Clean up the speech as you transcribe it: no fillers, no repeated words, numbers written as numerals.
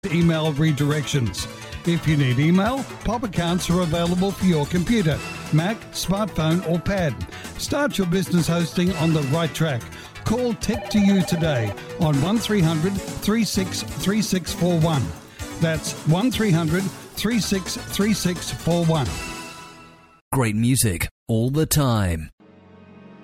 email redirections. If you need email, pop accounts are available for your computer, Mac, smartphone or pad. Start your business hosting on the right track. Call Tech2You today on 1300 363641. That's 1300 363641. Great music all the time.